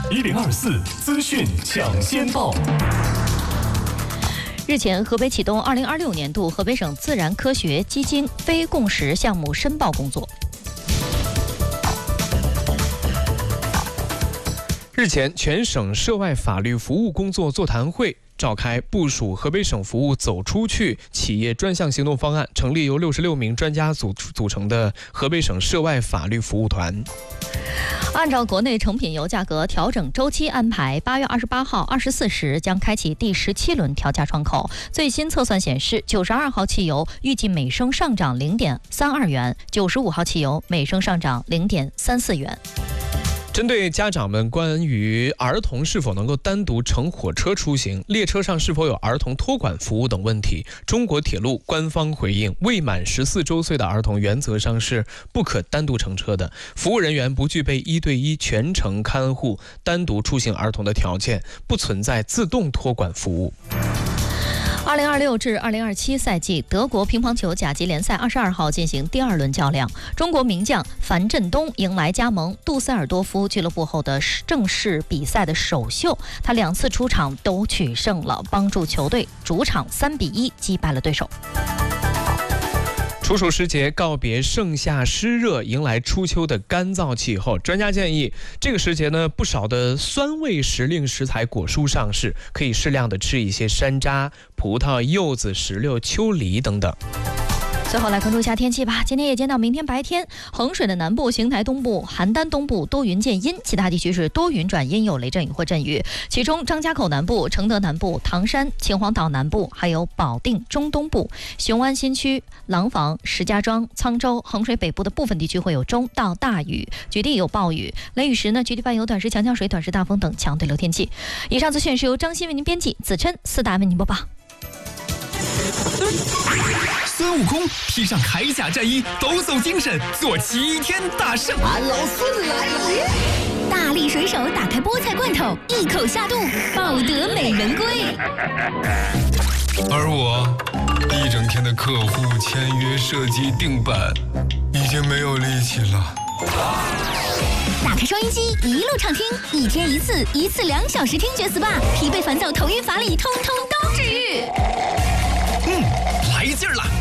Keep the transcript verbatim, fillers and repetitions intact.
一零二四资讯抢先报。 日前，河北启动二零二六年度河北省自然科学基金非共识项目申报工作。 日前，全省涉外法律服务工作座谈会召开，部署河北省服务走出去企业专项行动方案，成立由六十六名专家组组成的河北省涉外法律服务团。 按照国内成品油价格调整周期安排，八月二十八号二十四时将开启第十七轮调价窗口。最新测算显示，九十二号汽油预计每升上涨零点三二元，九十五号汽油每升上涨零点三四元。 针对家长们关于儿童是否能够单独乘火车出行、列车上是否有儿童托管服务等问题，中国铁路官方回应，未满十四周岁的儿童原则上是不可单独乘车的，服务人员不具备一对一全程看护单独出行儿童的条件，不存在自动托管服务。 二零二六至二零二七赛季德国乒乓球甲级联赛二十二号进行第二轮较量，中国名将樊振东迎来加盟杜塞尔多夫俱乐部后的正式比赛的首秀，他两次出场都取胜了，帮助球队主场三比一击败了对手。 处暑时节，告别盛夏湿热，迎来初秋的干燥气候。专家建议，这个时节呢，不少的酸味时令食材果蔬上市，可以适量的吃一些山楂、葡萄、柚子、石榴、秋梨等等。 最后来关注一下天气吧。今天夜间到明天白天，衡水的南部、邢台东部、邯郸东部多云见阴，其他地区是多云转阴，有雷阵雨或阵雨。其中张家口南部、承德南部、唐山、秦皇岛南部，还有保定中东部、雄安新区、廊坊、石家庄、沧州、衡水北部的部分地区会有中到大雨，局地有暴雨。雷雨时呢，局地伴有短时强降水、短时大风等强对流天气。以上资讯是由张鑫为您编辑，子琛、思达为您播报。 孙悟空披上铠甲战衣，抖擞精神，做齐天大圣。 俺老孙来了！ 大力水手打开菠菜罐头，一口下肚，抱得美人归。 而我一整天的客户签约、设计、定版，已经没有力气了。 打开双音机，一路畅听，一天一次，一次两小时听觉 S P A， 疲惫烦躁、头晕乏力，通通都治愈。 嗯，来劲儿了！